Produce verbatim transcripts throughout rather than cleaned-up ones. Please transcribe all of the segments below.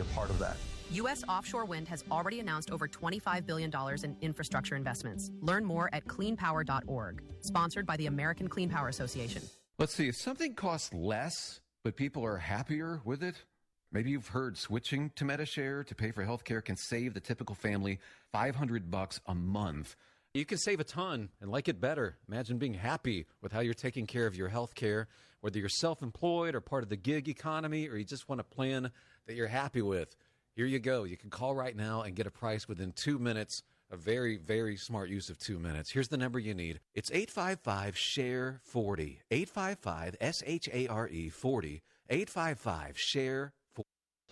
a part of that. U S offshore wind has already announced over twenty-five billion dollars in infrastructure investments. Learn more at clean power dot org. Sponsored by the American Clean Power Association. Let's see, if something costs less, but people are happier with it, maybe you've heard switching to Medi-Share to pay for health care can save the typical family five hundred bucks a month. You can save a ton and like it better. Imagine being happy with how you're taking care of your health care, whether you're self-employed or part of the gig economy, or you just want a plan that you're happy with. Here you go. You can call right now and get a price within two minutes. A very, very smart use of two minutes. Here's the number you need. It's eight five five, S H A R E, forty. eight five five, S H A R E, forty. eight five five, S H A R E,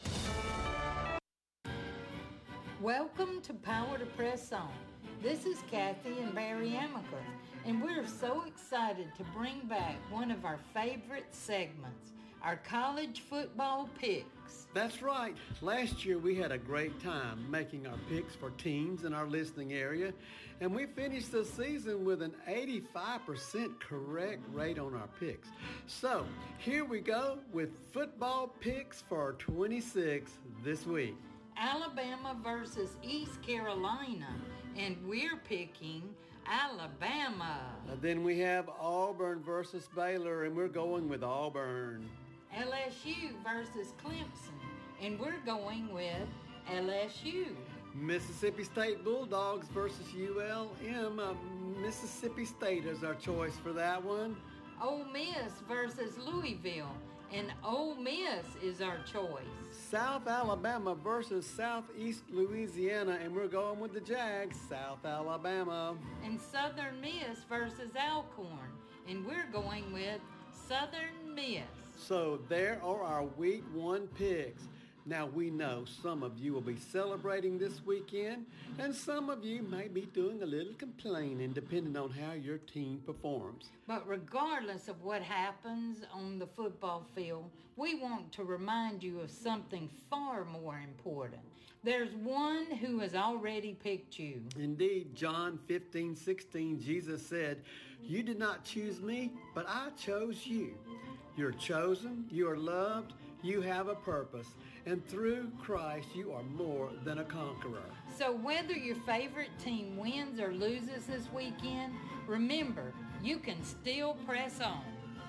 forty. Welcome to Power to Press On. This is Kathy and Barry Amaker, and we're so excited to bring back one of our favorite segments, our college football picks. That's right. Last year we had a great time making our picks for teams in our listening area, and we finished the season with an eighty-five percent correct rate on our picks. So here we go with football picks for twenty-six this week. Alabama versus East Carolina, and we're picking Alabama. Uh, then we have Auburn versus Baylor, and we're going with Auburn. L S U versus Clemson, and we're going with L S U. Mississippi State Bulldogs versus U L M. Uh, Mississippi State is our choice for that one. Ole Miss versus Louisville, and Ole Miss is our choice. South Alabama versus Southeast Louisiana, and we're going with the Jags, South Alabama. And Southern Miss versus Alcorn, and we're going with Southern Miss. So there are our week one picks. Now we know some of you will be celebrating this weekend, and some of you may be doing a little complaining depending on how your team performs. But regardless of what happens on the football field, we want to remind you of something far more important. There's one who has already picked you. Indeed, John fifteen sixteen, Jesus said, "You did not choose me, but I chose you." You're chosen, you are loved, you have a purpose, and through Christ you are more than a conqueror. So whether your favorite team wins or loses this weekend, remember, you can still press on.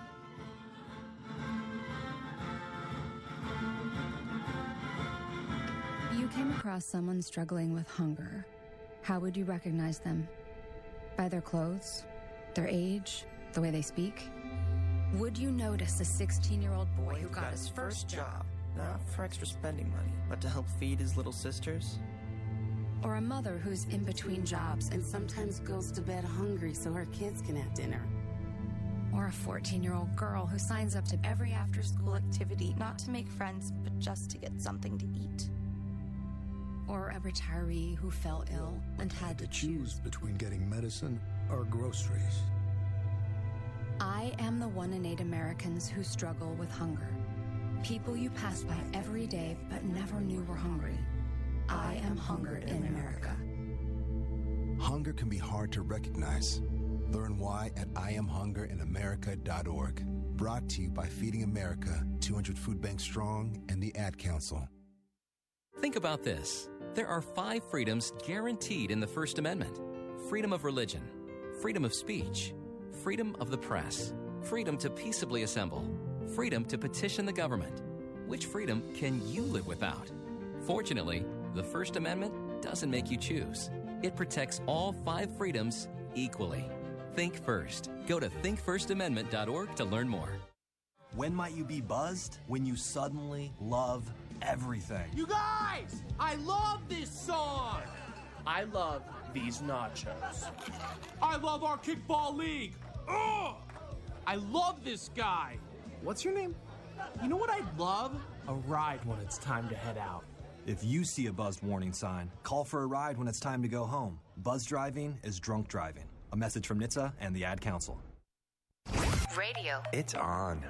You came across someone struggling with hunger. How would you recognize them? By their clothes, their age, the way they speak? Would you notice a sixteen-year-old boy who got his first job? Not for extra spending money, but to help feed his little sisters? Or a mother who's in between jobs and sometimes goes to bed hungry so her kids can have dinner? Or a fourteen-year-old girl who signs up to every after-school activity, not to make friends, but just to get something to eat? Or a retiree who fell ill and had to choose between getting medicine or groceries. I am the one in eight Americans who struggle with hunger. People you pass by every day but never knew were hungry. I am hunger in America. Hunger can be hard to recognize. Learn why at I am hunger in America dot org. Brought to you by Feeding America, two hundred Food Bank Strong, and the Ad Council. Think about this. There are five freedoms guaranteed in the First Amendment. Freedom of religion, freedom of speech, freedom of the press, freedom to peaceably assemble, freedom to petition the government. Which freedom can you live without? Fortunately, the First Amendment doesn't make you choose. It protects all five freedoms equally. Think first. Go to think first amendment dot org to learn more. When might you be buzzed? When you suddenly love everything. You guys! I love this song! I love these nachos. I love our kickball league! Ugh! I love this guy! What's your name? You know what I'd love? A ride when it's time to head out. If you see a buzzed warning sign, call for a ride when it's time to go home. Buzz driving is drunk driving. A message from N H T S A and the Ad Council. Radio. It's on.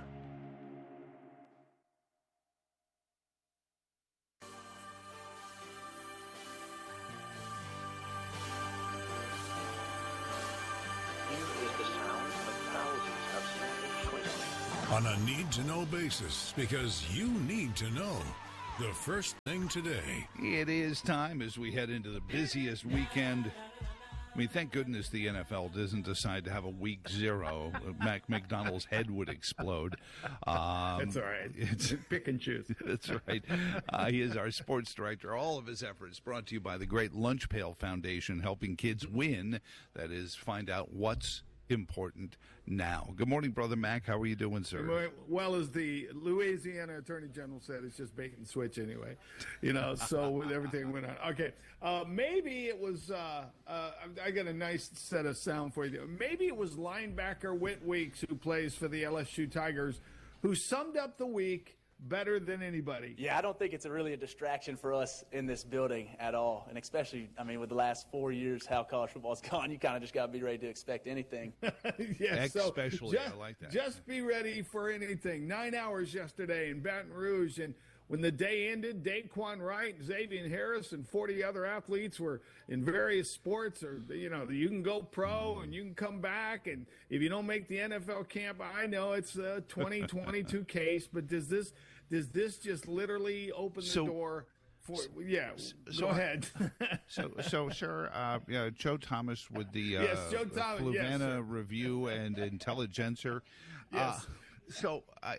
On a need-to-know basis, because you need to know. The first thing today. It is time as we head into the busiest weekend. I mean, thank goodness the N F L doesn't decide to have a week zero. Mac McDonald's head would explode. Um, that's all right. It's pick and choose. That's right. Uh, he is our sports director. All of his efforts brought to you by the great Lunch Pail Foundation, helping kids win. That is, find out what's important now. Good morning, Brother Mac. How are you doing, sir? Well, as the Louisiana Attorney General said, it's just bait and switch anyway. You know, so with everything went on. Okay, uh, maybe it was, uh, uh, I got a nice set of sound for you. Maybe it was linebacker Whit Weeks, who plays for the L S U Tigers, who summed up the week better than anybody. Yeah, I don't think it's a really a distraction for us in this building at all. And especially, I mean, with the last four years, how college football's gone, you kind of just got to be ready to expect anything. Yeah, especially, so just, I like that. Just be ready for anything. Nine hours yesterday in Baton Rouge, and when the day ended, Daquan Wright, Xavier Harris, and forty other athletes were in various sports. Or, you know, you can go pro and you can come back. And if you don't make the N F L camp, I know it's a twenty twenty-two case, but does this does this just literally open the so, door for? Yeah, so, go ahead. so, so, sir, uh, yeah, Joe Thomas with the uh, yes, Joe Thomas, Fluvanna yes, Review and Intelligencer. Yes. Uh, So I,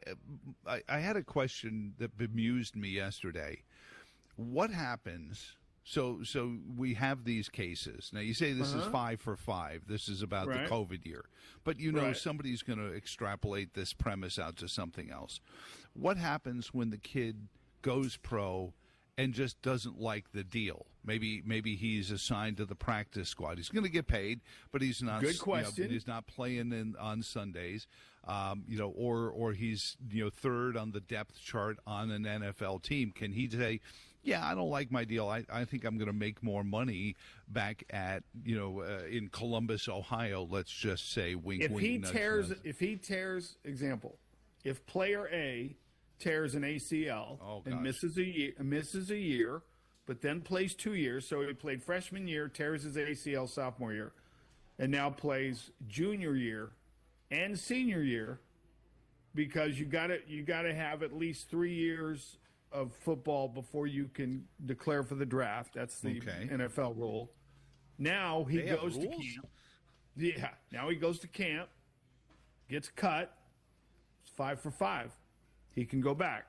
I I had a question that bemused me yesterday. What happens? So so we have these cases. Now you say this uh-huh. is five for five. This is about right. the COVID year. But you know right. somebody's going to extrapolate this premise out to something else. What happens when the kid goes pro and just doesn't like the deal? Maybe maybe he's assigned to the practice squad. He's going to get paid, but he's not. Good question. You know, he's not playing in on Sundays. Um, you know, or or he's you know third on the depth chart on an N F L team. Can he say, yeah, I don't like my deal. I, I think I'm going to make more money back at you know uh, in Columbus, Ohio. Let's just say wink, if wink. He nudge, tears, nudge. If he tears, example, if player A tears an A C L oh, and misses a year, misses a year, but then plays two years. So he played freshman year, tears his A C L sophomore year, and now plays junior year and senior year, because you got to you got to have at least three years of football before you can declare for the draft. That's the okay. N F L rule. Now he they goes to camp. Yeah. Now he goes to camp, gets cut. It's five for five. He can go back.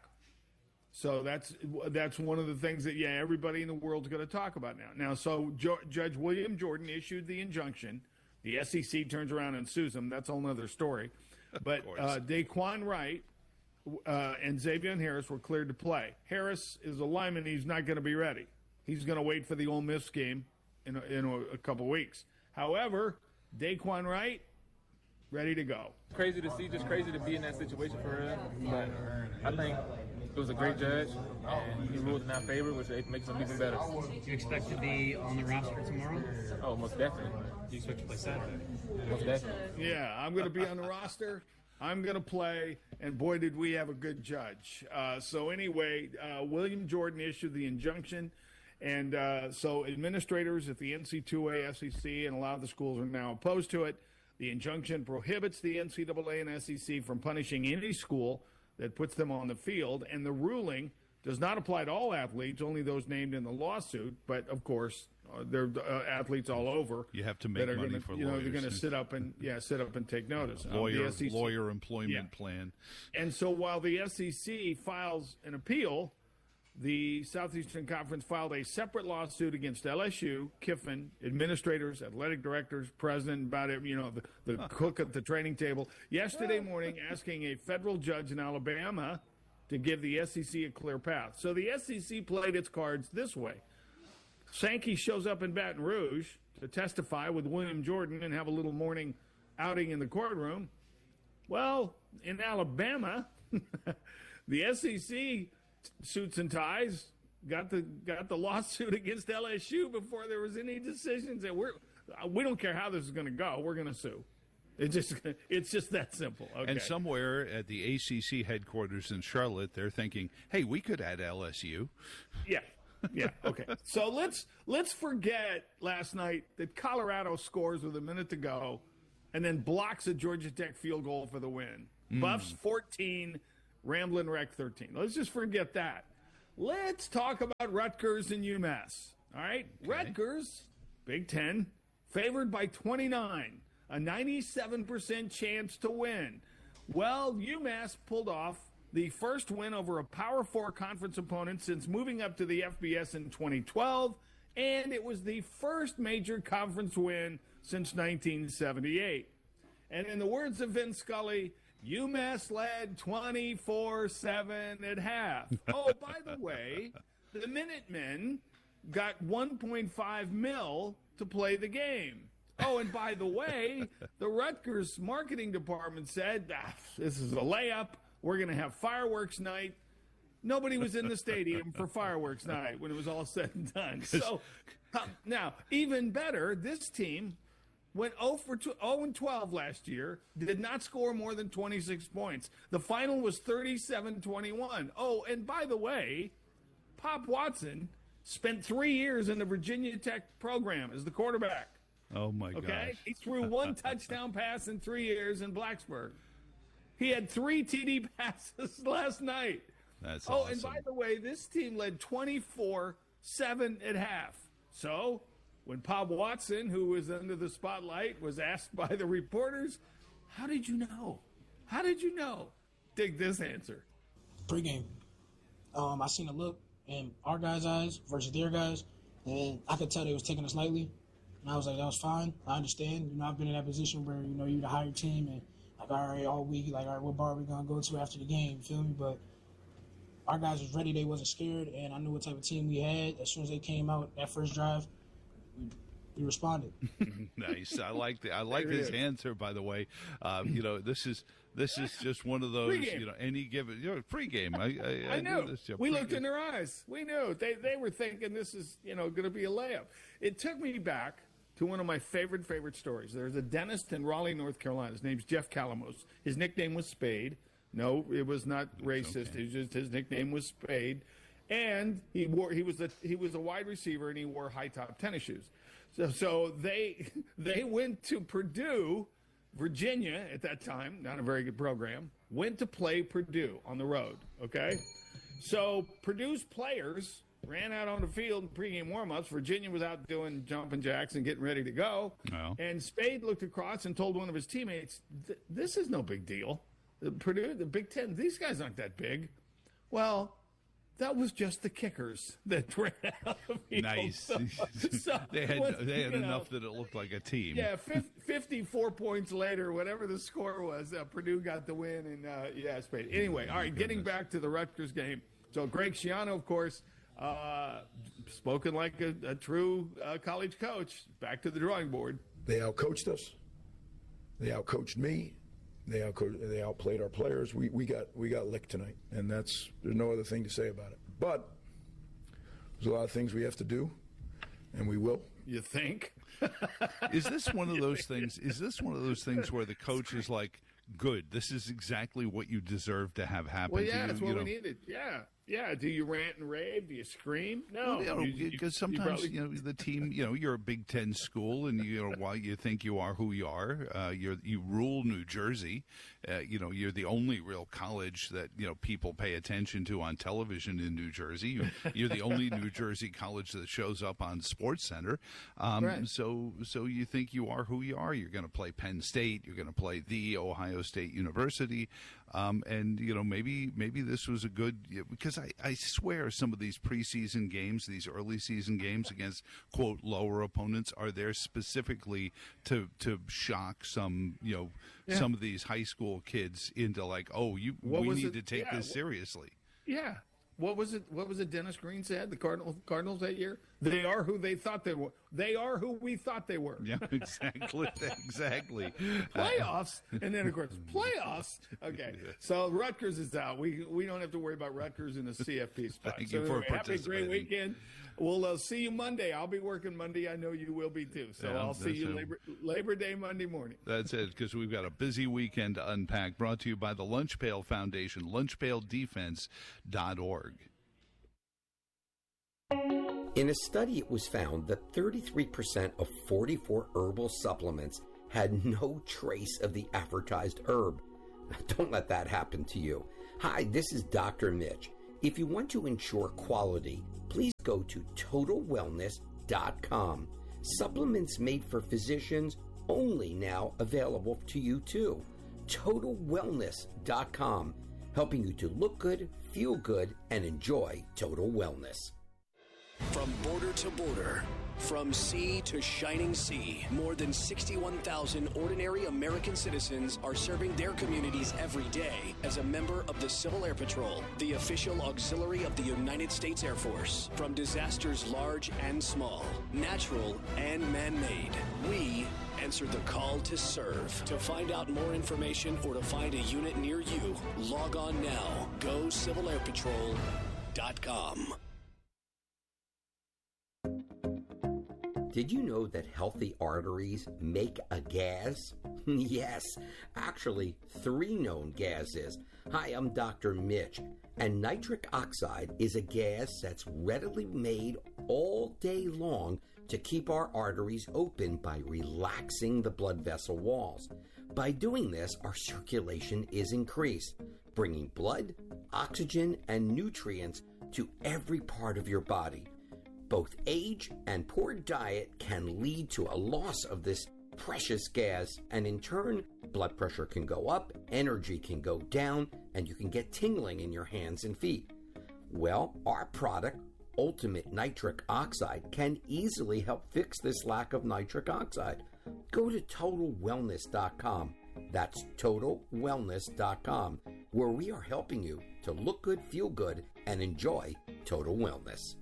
So that's that's one of the things that, yeah, everybody in the world's going to talk about now. Now, so jo- Judge William Jordan issued the injunction. The S E C turns around and sues him. That's a whole other story. But uh, Daquan Wright uh, and Xavier Harris were cleared to play. Harris is a lineman. He's not going to be ready. He's going to wait for the Ole Miss game in a, in a, a couple weeks. However, Daquan Wright, ready to go. Crazy to see, just crazy to be in that situation for him. But I think it was a great judge, and he ruled in our favor, which makes him even better. Do you expect to be on the roster tomorrow? Oh, most definitely. Do you expect to play Saturday? Most definitely. Yeah, I'm going to be on the roster. I'm going to play, and boy, did we have a good judge. Uh, so anyway, uh, William Jordan issued the injunction, and uh, so administrators at the N C double A, S E C, and a lot of the schools are now opposed to it. The injunction prohibits the N C double A and S E C from punishing any school that puts them on the field, and the ruling does not apply to all athletes, only those named in the lawsuit. But of course, uh, there are uh, athletes all over. You have to make money gonna, for you lawyers. know, they're going to sit up and yeah, sit up and take notice. Lawyer, um, the S E C, lawyer employment yeah. plan. And so while the S E C files an appeal, the Southeastern Conference filed a separate lawsuit against L S U, Kiffin, administrators, athletic directors, president, about it, you know, the, the cook at the training table, yesterday morning, asking a federal judge in Alabama to give the S E C a clear path. So the S E C played its cards this way. Sankey shows up in Baton Rouge to testify with William Jordan and have a little morning outing in the courtroom. Well, in Alabama, the S E C suits and ties got the got the lawsuit against L S U before there was any decisions, and we're we don't care how this is going to go. We're going to sue. It just it's just that simple. Okay. And somewhere at the A C C headquarters in Charlotte, they're thinking, "Hey, we could add L S U." Yeah, yeah. Okay. So let's let's forget last night that Colorado scores with a minute to go, and then blocks a Georgia Tech field goal for the win. Mm. Buffs fourteen. Ramblin' Wreck thirteen. Let's just forget that. let's talk about Rutgers and UMass. All right, okay. Rutgers, Big Ten, favored by twenty-nine, a ninety-seven percent chance to win. Well, UMass pulled off the first win over a Power Four conference opponent since moving up to the F B S in twenty twelve, and it was the first major conference win since nineteen seventy-eight. And in the words of Vin Scully, UMass led twenty-four seven at half. Oh, by the way, the Minutemen got one point five mil to play the game. Oh, and by the way, the Rutgers marketing department said, ah, this is a layup. We're going to have fireworks night. Nobody was in the stadium for fireworks night when it was all said and done. So uh, now, even better, this team went oh for oh and twelve last year, did not score more than twenty-six points. The final was thirty-seven twenty-one. Oh, and by the way, Pop Watson spent three years in the Virginia Tech program as the quarterback. Oh, my God. Okay? Gosh. He threw one touchdown pass in three years in Blacksburg. He had three T D passes last night. That's oh, awesome. And by the way, this team led twenty-four seven at half. So when Pop Watson, who was under the spotlight, was asked by the reporters, how did you know? How did you know? Dig this answer. Pre-game. Um, I seen a look in our guys' eyes versus their guys, and I could tell they was taking us lightly. And I was like, that was fine. I understand. You know, I've been in that position where, you know, you're the higher team, and like, all right, all week, like, all right, what bar are we going to go to after the game? You feel me? But our guys was ready. They wasn't scared, and I knew what type of team we had. As soon as they came out, that first drive, we, we responded. Nice. I like the I like his answer. By the way, um, you know, this is this is just one of those. Pre-game. You know, any given you know pregame. I I, I, I know. This, you know, we pre-game. looked in their eyes. We knew they they were thinking this is you know going to be a layup. It took me back to one of my favorite favorite stories. There's a dentist in Raleigh, North Carolina. His name's Jeff Calamos. His nickname was Spade. No, it was not racist. Okay. It was just his nickname was Spade, and he wore he was a he was a wide receiver, and he wore high top tennis shoes. So so they they went to Purdue, Virginia at that time, not a very good program. Went to play Purdue on the road. Okay, so Purdue's players ran out on the field in pregame warmups. Virginia was out doing jumping jacks and getting ready to go. Oh. And Spade looked across and told one of his teammates, "This is no big deal. The Purdue, the Big Ten, these guys aren't that big." Well, that was just the kickers that ran out of the field. Nice. So, so they had was, they had enough know, that it looked like a team. Yeah, fifty-four points later, whatever the score was, uh, Purdue got the win, and uh, yeah, Spade. Anyway, all right, getting back to the Rutgers game. So Greg Schiano, of course, uh, spoken like a, a true uh, college coach. Back to the drawing board. They outcoached us. They outcoached me. They outcoached, they outplayed our players. We we got we got licked tonight, and that's there's no other thing to say about it. But there's a lot of things we have to do, and we will. You think? Is this one of those things? Is this one of those things where the coach is like, "Good, this is exactly what you deserve to have happen"? Well, yeah, to you, that's you what know? we needed. Yeah. Yeah, do you rant and rave? Do you scream? No, well, you know, because sometimes you, you, probably... you know the team. You know, you're a Big Ten school, and you know while you think you are who you are, uh, you're you rule New Jersey. Uh, you know, you're the only real college that you know people pay attention to on television in New Jersey. You're, you're the only New Jersey college that shows up on SportsCenter. Um, right. So, so you think you are who you are. You're going to play Penn State. You're going to play the Ohio State University. Um, and you know maybe maybe this was a good because I, I swear some of these preseason games, these early season games against quote lower opponents are there specifically to to shock some you know yeah. some of these high school kids into like oh you what we need it? to take yeah. this seriously. Yeah. What was it? What was it? Dennis Green said the Cardinals Cardinals that year. They are who they thought they were. They are who we thought they were. Yeah, exactly, exactly. Playoffs, and then of course playoffs. Okay, so Rutgers is out. We we don't have to worry about Rutgers in the C F P spot. Thank so you for anyway, have a great participating. weekend. We'll uh, see you Monday. I'll be working Monday. I know you will be too. So Yeah, I'll see you that's it. Labor, Labor Day Monday morning. That's it, because we've got a busy weekend to unpack. Brought to you by the Lunch Pail Foundation, lunch pail defense dot org. In a study, it was found that thirty-three percent of forty-four herbal supplements had no trace of the advertised herb. Don't let that happen to you. Hi, this is Doctor Mitch. If you want to ensure quality, please go to total wellness dot com. Supplements made for physicians only now available to you too. total wellness dot com, helping you to look good, feel good, and enjoy total wellness. From border to border, from sea to shining sea, more than sixty-one thousand ordinary American citizens are serving their communities every day as a member of the Civil Air Patrol, the official auxiliary of the United States Air Force. From disasters large and small, natural and man-made, we answer the call to serve. To find out more information or to find a unit near you, log on now. go civil air patrol dot com. Did you know that healthy arteries make a gas? Yes, actually, three known gases. Hi, I'm Doctor Mitch, and nitric oxide is a gas that's readily made all day long to keep our arteries open by relaxing the blood vessel walls. By doing this, our circulation is increased, bringing blood, oxygen, and nutrients to every part of your body. Both age and poor diet can lead to a loss of this precious gas, and in turn, blood pressure can go up, energy can go down, and you can get tingling in your hands and feet. Well, our product, Ultimate Nitric Oxide, can easily help fix this lack of nitric oxide. Go to total wellness dot com. That's total wellness dot com, where we are helping you to look good, feel good, and enjoy total wellness.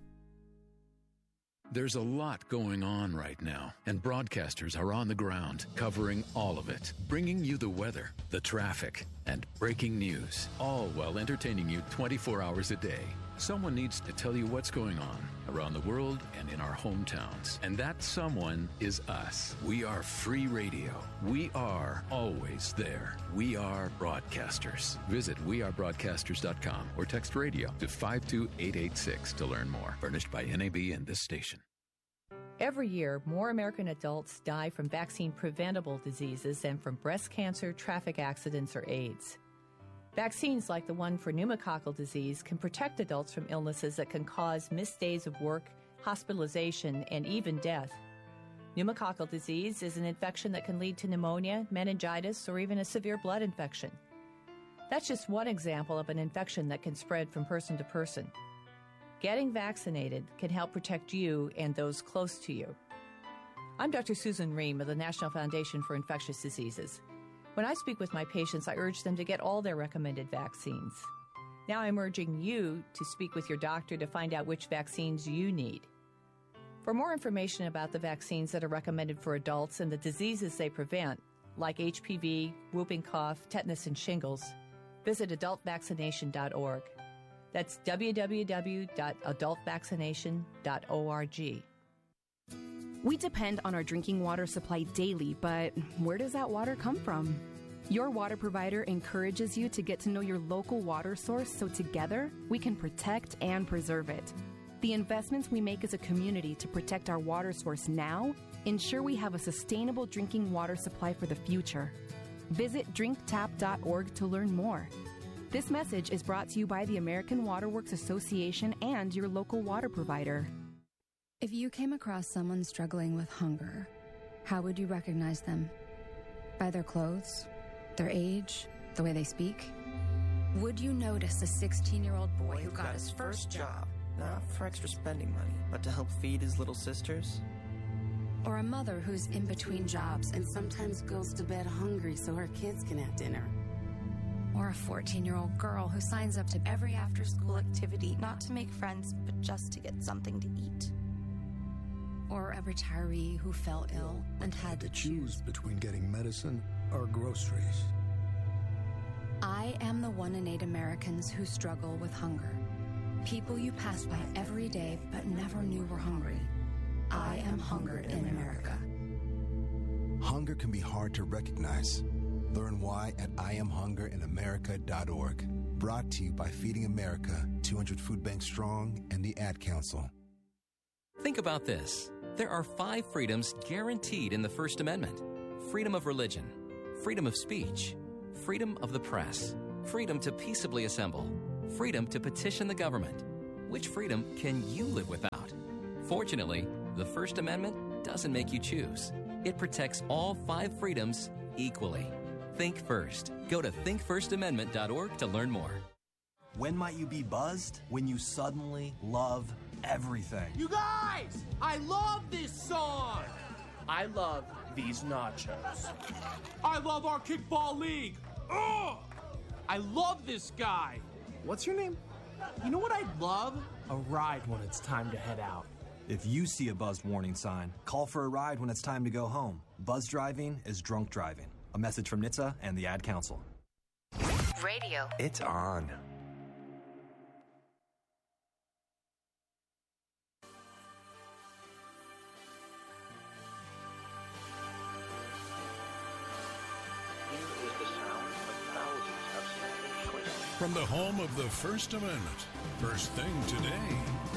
There's a lot going on right now, and broadcasters are on the ground covering all of it, bringing you the weather, the traffic, and breaking news, all while entertaining you twenty-four hours a day. Someone needs to tell you what's going on around the world and in our hometowns, and that someone is us. We are free radio. We are always there. We are broadcasters. Visit we are broadcasters dot com or text radio to five two eight eight six to learn more. Furnished by N A B and this station. Every year, more American adults die from vaccine-preventable diseases than from breast cancer, traffic accidents, or AIDS. Vaccines like the one for pneumococcal disease can protect adults from illnesses that can cause missed days of work, hospitalization, and even death. Pneumococcal disease is an infection that can lead to pneumonia, meningitis, or even a severe blood infection. That's just one example of an infection that can spread from person to person. Getting vaccinated can help protect you and those close to you. I'm Doctor Susan Ream of the National Foundation for Infectious Diseases. When I speak with my patients, I urge them to get all their recommended vaccines. Now I'm urging you to speak with your doctor to find out which vaccines you need. For more information about the vaccines that are recommended for adults and the diseases they prevent, like H P V, whooping cough, tetanus, and shingles, visit adult vaccination dot org. That's w w w dot adult vaccination dot org. We depend on our drinking water supply daily, but where does that water come from? Your water provider encourages you to get to know your local water source so together we can protect and preserve it. The investments we make as a community to protect our water source now ensure we have a sustainable drinking water supply for the future. Visit drink tap dot org to learn more. This message is brought to you by the American Water Works Association and your local water provider. If you came across someone struggling with hunger, how would you recognize them? By their clothes, their age, the way they speak? Would you notice a sixteen-year-old boy who got his first job? Not for extra spending money, but to help feed his little sisters? Or a mother who's in between jobs and sometimes goes to bed hungry so her kids can have dinner? Or a fourteen-year-old girl who signs up to every after-school activity not to make friends, but just to get something to eat. Or a retiree who fell ill and had to choose between getting medicine or groceries. I am the one in eight Americans who struggle with hunger. People you pass by every day but never knew were hungry. I am Hunger in America. Hunger can be hard to recognize. Learn why at I am hunger in america dot org. Brought to you by Feeding America, two hundred Food Banks Strong, and the Ad Council. Think about this. There are five freedoms guaranteed in the First Amendment. Freedom of religion, freedom of speech, freedom of the press, freedom to peaceably assemble, freedom to petition the government. Which freedom can you live without? Fortunately, the First Amendment doesn't make you choose. It protects all five freedoms equally. Think first. Go to think first amendment dot org to learn more. When might you be buzzed? When you suddenly love everything. You guys, I love this song. I love these nachos. I love our kickball league. Ugh! I love this guy. What's your name? You know what I'd love? A ride when it's time to head out. If you see a buzzed warning sign, call for a ride when it's time to go home. Buzz driving is drunk driving. A message from N H T S A and the Ad Council. Radio. It's on. From the home of the First Amendment, First Thing Today.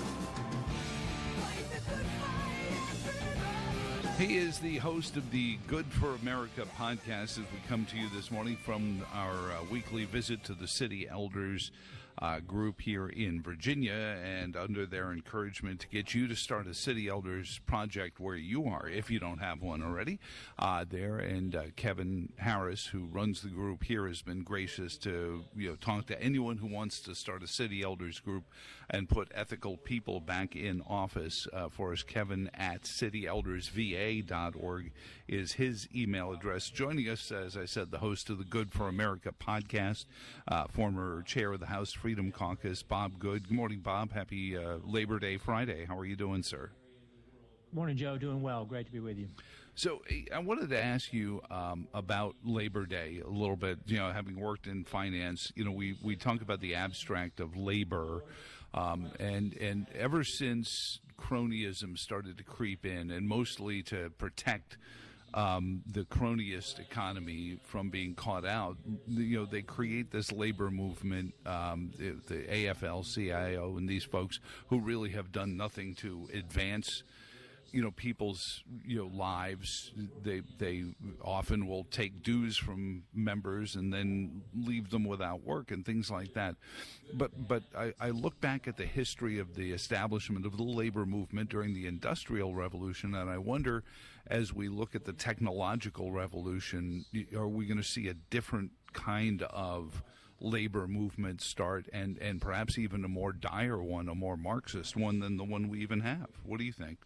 He is the host of the Good for America podcast as we come to you this morning from our uh, weekly visit to the City Elders uh, group here in Virginia, and under their encouragement to get you to start a City Elders project where you are, if you don't have one already, uh, there. And uh, Kevin Harris, who runs the group here, has been gracious to you know talk to anyone who wants to start a City Elders group and put ethical people back in office uh, for us. Kevin at city elders v a dot org is his email address. Joining us, as I said, the host of the Good for America podcast, uh, former chair of the House Freedom Caucus, Bob Good. Good morning, Bob. Happy uh, Labor Day Friday. How are you doing, sir? Morning, Joe. Doing well. Great to be with you. So I wanted to ask you um, about Labor Day a little bit. You know, having worked in finance, you know, we, we talk about the abstract of labor. Um, and and ever since cronyism started to creep in, and mostly to protect um, the cronyist economy from being caught out, you know, they create this labor movement, um, the, the A F L C I O and these folks who really have done nothing to advance you know, people's, you know, lives. They they often will take dues from members and then leave them without work and things like that. But but I, I look back at the history of the establishment of the labor movement during the Industrial Revolution, and I wonder, as we look at the technological revolution, are we going to see a different kind of labor movement start, and, and perhaps even a more dire one, a more Marxist one than the one we even have? What do you think?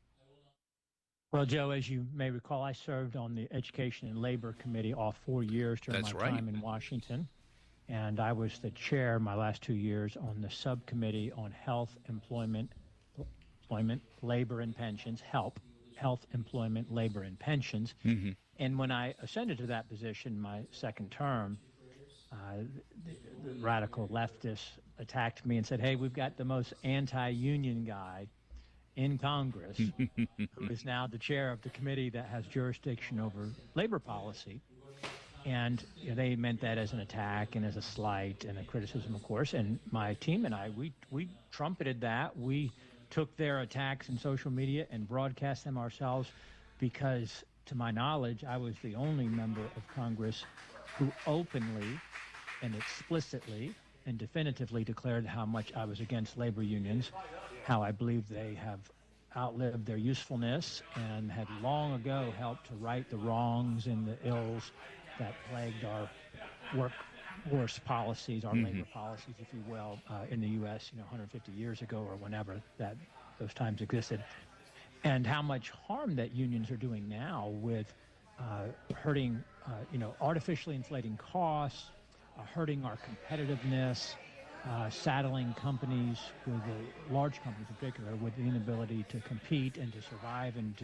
Well, Joe, as you may recall, I served on the Education and Labor Committee all four years during That's my right. time in Washington. And I was the chair my last two years on the subcommittee on health, employment, employment, labor, and pensions, HELP, health, employment, labor, and pensions. Mm-hmm. And when I ascended to that position my second term, uh, the, the radical leftists attacked me and said, hey, we've got the most anti-union guy in Congress, who is now the chair of the committee that has jurisdiction over labor policy. And you know, they meant that as an attack and as a slight and a criticism, of course. And my team and I, we we trumpeted that. We took their attacks in social media and broadcast them ourselves because, to my knowledge, I was the only member of Congress who openly and explicitly and definitively declared how much I was against labor unions, how I believe they have outlived their usefulness and had long ago helped to right the wrongs and the ills that plagued our workforce policies, our Mm-hmm. labor policies, if you will, uh, in the U S, you know, one hundred fifty years ago or whenever that those times existed, and how much harm that unions are doing now with uh, hurting, uh, you know, artificially inflating costs, uh, hurting our competitiveness, uh, saddling companies, with the large companies in particular, with the inability to compete and to survive and to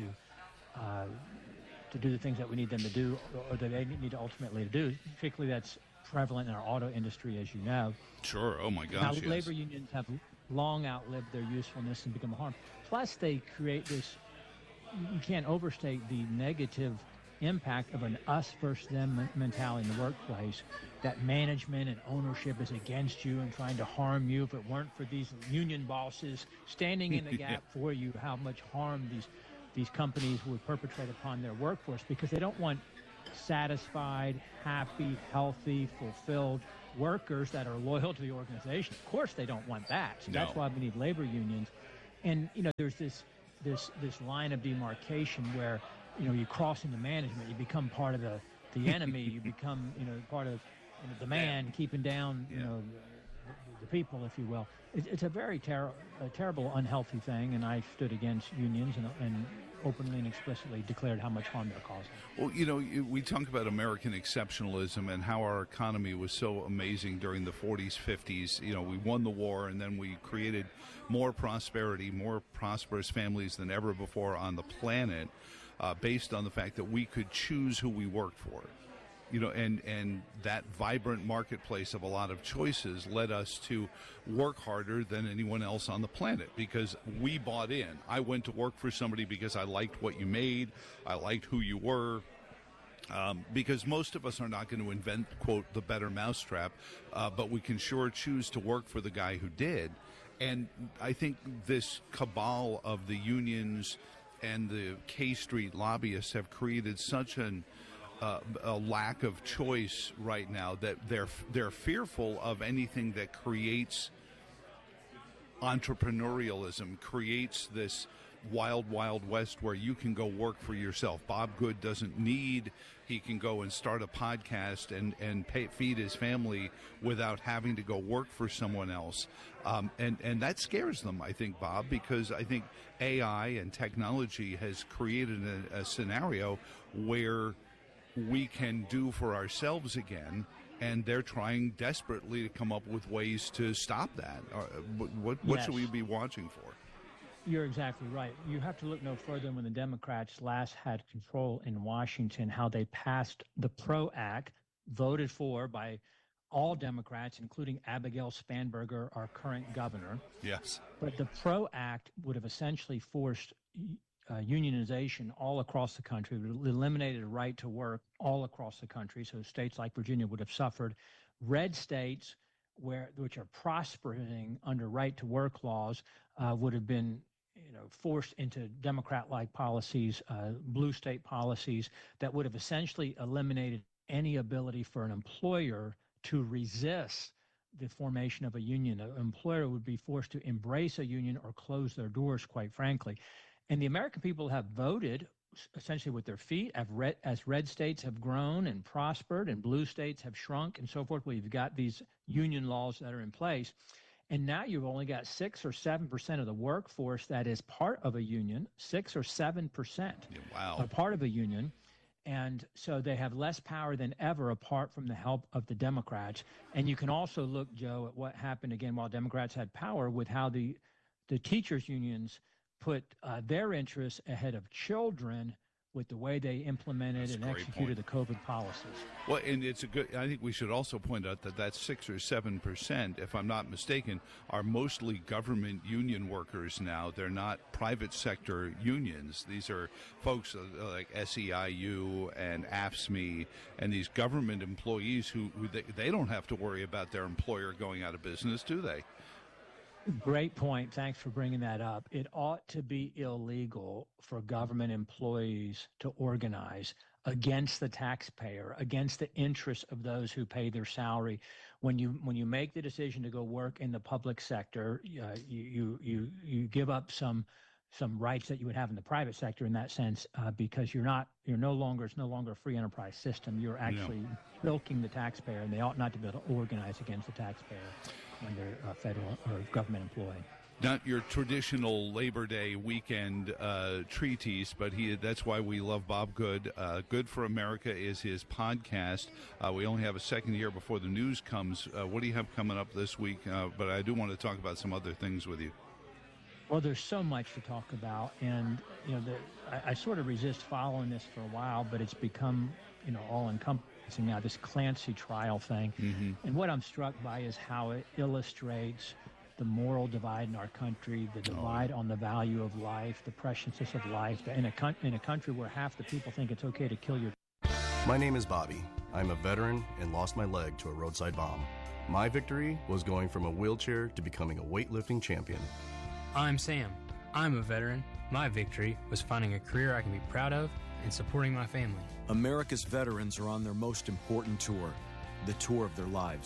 uh, to do the things that we need them to do, or that they need to ultimately to do. Particularly, that's prevalent in our auto industry, as you know. Sure. Oh my gosh. Now, yes. labor unions have long outlived their usefulness and become a harm. Plus, they create this. You can't overstate the negative impact of an us versus them mentality in the workplace, that management and ownership is against you and trying to harm you. If it weren't for these union bosses standing in the gap yeah. for you, how much harm these these companies would perpetrate upon their workforce, because they don't want satisfied, happy, healthy, fulfilled workers that are loyal to the organization. Of course, they don't want that. So No. that's why we need labor unions. And you know, there's this this this line of demarcation where you know you cross into management, you become part of the the enemy, you become you know part of you know, the man yeah. keeping down you yeah. know the, the people, if you will. It, it's a very ter- a terrible, unhealthy thing, and I stood against unions and, and openly and explicitly declared how much harm they're causing. Well, you know, we talk about American exceptionalism and how our economy was so amazing during the forties, fifties. You know, we won the war, and then we created more prosperity, more prosperous families than ever before on the planet, uh, based on the fact that we could choose who we worked for. You know, and, and that vibrant marketplace of a lot of choices led us to work harder than anyone else on the planet because we bought in. I went to work for somebody because I liked what you made, I liked who you were, um, because most of us are not going to invent, quote, the better mousetrap, uh, but we can sure choose to work for the guy who did. And I think this cabal of the unions and the K Street lobbyists have created such an Uh, a lack of choice right now that they're they're fearful of anything that creates entrepreneurialism, creates this wild, wild west where you can go work for yourself. Bob Good doesn't need, he can go and start a podcast and, and pay, feed his family without having to go work for someone else. Um, and, and that scares them, I think, Bob, because I think A I and technology has created a, a scenario where we can do for ourselves again, and they're trying desperately to come up with ways to stop that. Uh, what what yes. should we be watching for? You're exactly right. You have to look no further than when the Democrats last had control in Washington, how they passed the PRO Act, voted for by all Democrats, including Abigail Spanberger, our current governor. Yes. But the PRO Act would have essentially forced Uh, unionization all across the country, would eliminated a right to work all across the country. So states like Virginia would have suffered. Red states, where which are prospering under right to work laws, uh, would have been, you know, forced into Democrat-like policies, uh, blue state policies that would have essentially eliminated any ability for an employer to resist the formation of a union. An employer would be forced to embrace a union or close their doors, quite frankly. And the American people have voted essentially with their feet as red, as red states have grown and prospered and blue states have shrunk and so forth. Well, you've got these union laws that are in place. And now you've only got six or seven percent of the workforce that is part of a union, six or seven percent yeah, wow. are part of a union. And so they have less power than ever apart from the help of the Democrats. And you can also look, Joe, at what happened again while Democrats had power with how the, the teachers' unions put uh, their interests ahead of children with the way they implemented That's and point. executed the COVID policies. Well, and it's a good, I think we should also point out that that six or seven percent, if I'm not mistaken, are mostly government union workers now. They're not private sector unions. These are folks like S E I U and A F S M E and these government employees who, who they, they don't have to worry about their employer going out of business, do they? Great point. Thanks for bringing that up. It ought to be illegal for government employees to organize against the taxpayer, against the interests of those who pay their salary. When you when you make the decision to go work in the public sector, uh, you, you you you give up some some rights that you would have in the private sector in that sense, uh, because you're not you're no longer it's no longer a free enterprise system. You're actually no. milking the taxpayer, and they ought not to be able to organize against the taxpayer when they're a federal or government employee. Not your traditional Labor Day weekend uh, treatise, but he that's why we love Bob Good. Uh, Good for America is his podcast. Uh, we only have a second year before the news comes. Uh, what do you have coming up this week? Uh, but I do want to talk about some other things with you. Well, there's so much to talk about, and you know, the, I, I sort of resist following this for a while, but it's become, you know, all-encompassing now, this Clancy trial thing. Mm-hmm. And what I'm struck by is how it illustrates the moral divide in our country, the divide oh. on the value of life, the preciousness of life, in a, con- in a country where half the people think it's okay to kill your... My name is Bobby. I'm a veteran and lost my leg to a roadside bomb. My victory was going from a wheelchair to becoming a weightlifting champion. I'm Sam. I'm a veteran. My victory was finding a career I can be proud of and supporting my family. America's veterans are on their most important tour, the tour of their lives.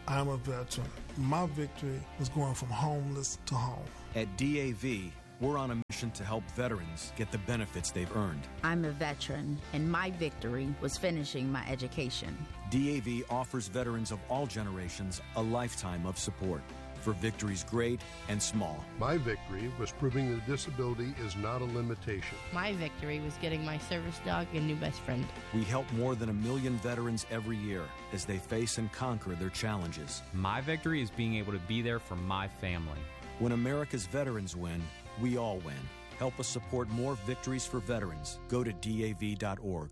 I'm a veteran. My victory was going from homeless to home. At D A V, we're on a mission to help veterans get the benefits they've earned. I'm a veteran, and my victory was finishing my education. D A V offers veterans of all generations a lifetime of support for victories great and small. My victory was proving that disability is not a limitation. My victory was getting my service dog a new best friend. We help more than a million veterans every year as they face and conquer their challenges. My victory is being able to be there for my family. When America's veterans win, we all win. Help us support more victories for veterans. Go to D A V dot org.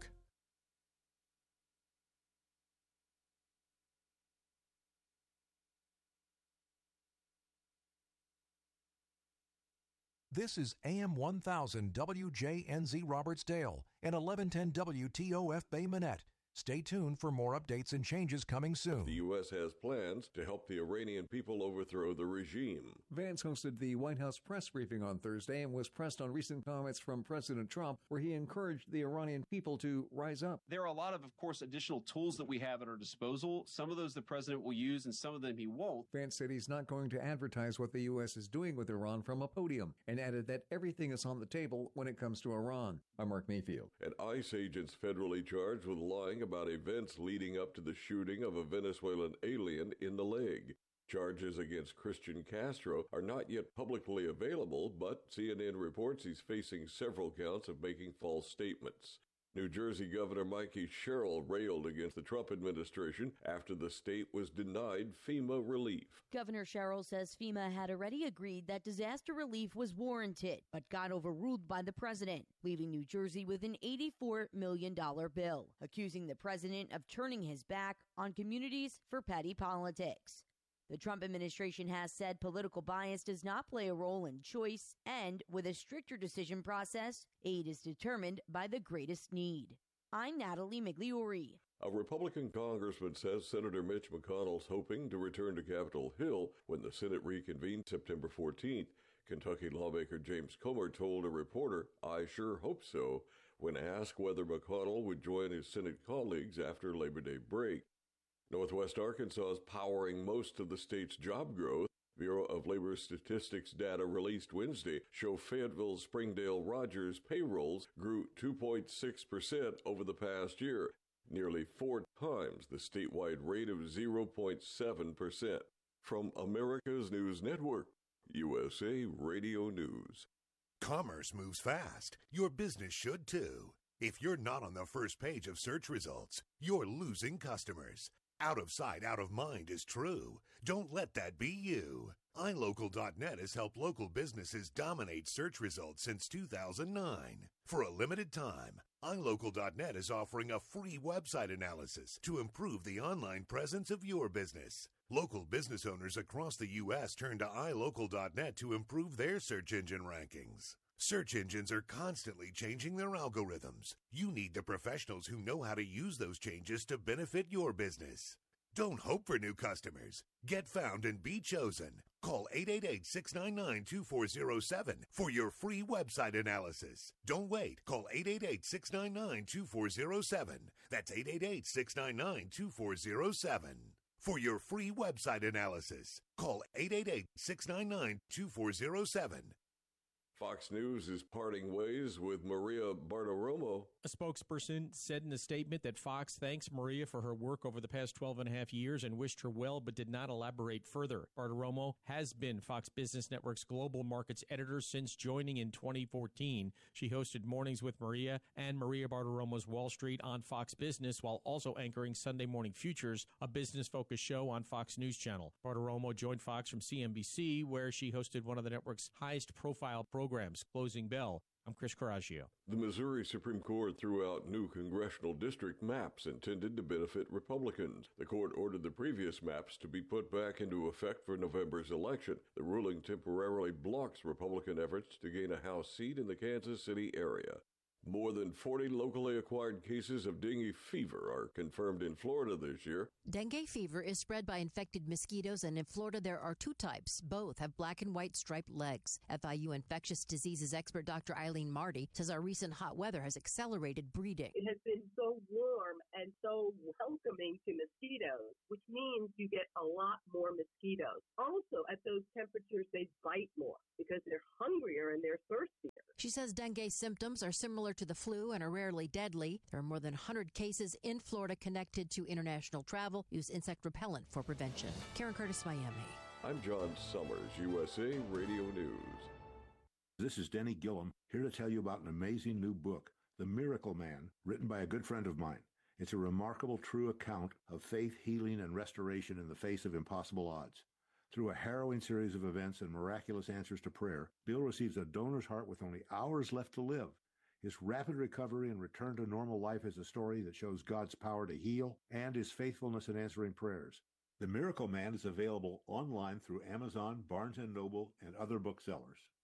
This is A M one thousand W J N Z Robertsdale and eleven ten W T O F Bay Minette. Stay tuned for more updates and changes coming soon. The U S has plans to help the Iranian people overthrow the regime. Vance hosted the White House press briefing on Thursday and was pressed on recent comments from President Trump, where he encouraged the Iranian people to rise up. There are a lot of, of course, additional tools that we have at our disposal. Some of those the president will use and some of them he won't. Vance said he's not going to advertise what the U S is doing with Iran from a podium and added that everything is on the table when it comes to Iran. I'm Mark Mayfield. And ICE agents federally charged with lying about events leading up to the shooting of a Venezuelan alien in the leg. Charges against Christian Castro are not yet publicly available, but C N N reports he's facing several counts of making false statements. New Jersey Governor Mikey Sherrill railed against the Trump administration after the state was denied FEMA relief. Governor Sherrill says FEMA had already agreed that disaster relief was warranted, but got overruled by the president, leaving New Jersey with an eighty-four million dollars bill, accusing the president of turning his back on communities for petty politics. The Trump administration has said political bias does not play a role in choice, and with a stricter decision process, aid is determined by the greatest need. I'm Natalie Migliori. A Republican congressman says Senator Mitch McConnell's hoping to return to Capitol Hill when the Senate reconvenes September fourteenth. Kentucky lawmaker James Comer told a reporter, "I sure hope so," when asked whether McConnell would join his Senate colleagues after Labor Day break. Northwest Arkansas is powering most of the state's job growth. Bureau of Labor Statistics data released Wednesday show Fayetteville, Springdale, Rogers payrolls grew two point six percent over the past year, nearly four times the statewide rate of zero point seven percent. From America's News Network, U S A Radio News. Commerce moves fast. Your business should too. If you're not on the first page of search results, you're losing customers. Out of sight, out of mind is true. Don't let that be you. i local dot net has helped local businesses dominate search results since two thousand nine. For a limited time, i local dot net is offering a free website analysis to improve the online presence of your business. Local business owners across the U S turn to i local dot net to improve their search engine rankings. Search engines are constantly changing their algorithms. You need the professionals who know how to use those changes to benefit your business. Don't hope for new customers. Get found and be chosen. Call eight eight eight, six nine nine, two four zero seven for your free website analysis. Don't wait. Call eight eight eight, six nine nine, two four zero seven. That's eight eight eight, six nine nine, two four zero seven. For your free website analysis, call eight eight eight, six nine nine, two four zero seven. Fox News is parting ways with Maria Bartiromo. A spokesperson said in a statement that Fox thanks Maria for her work over the past twelve and a half years and wished her well, but did not elaborate further. Bartiromo has been Fox Business Network's global markets editor since joining in twenty fourteen. She hosted Mornings with Maria and Maria Bartiromo's Wall Street on Fox Business, while also anchoring Sunday Morning Futures, a business-focused show on Fox News Channel. Bartiromo joined Fox from C N B C, where she hosted one of the network's highest-profile programs, Closing Bell. I'm Chris Coraggio. The Missouri Supreme Court threw out new congressional district maps intended to benefit Republicans. The court ordered the previous maps to be put back into effect for November's election. The ruling temporarily blocks Republican efforts to gain a House seat in the Kansas City area. More than forty locally acquired cases of dengue fever are confirmed in Florida this year. Dengue fever is spread by infected mosquitoes, and in Florida there are two types. Both have black and white striped legs. F I U infectious diseases expert Doctor Eileen Marty says our recent hot weather has accelerated breeding. It has been so warm and so welcoming to mosquitoes, which means you get a lot more mosquitoes. Also, at those temperatures, they bite more because they're hungrier and they're thirstier. She says dengue symptoms are similar to the flu and are rarely deadly. There are more than one hundred cases in Florida connected to international travel. Use insect repellent for prevention. Karen Curtis, Miami. I'm John Summers, U S A Radio News. This is Denny Gillum, here to tell you about an amazing new book, The Miracle Man, written by a good friend of mine. It's a remarkable, true account of faith, healing, and restoration in the face of impossible odds. Through a harrowing series of events and miraculous answers to prayer, Bill receives a donor's heart with only hours left to live. His rapid recovery and return to normal life is a story that shows God's power to heal and his faithfulness in answering prayers. The Miracle Man is available online through Amazon, Barnes and Noble, and other booksellers.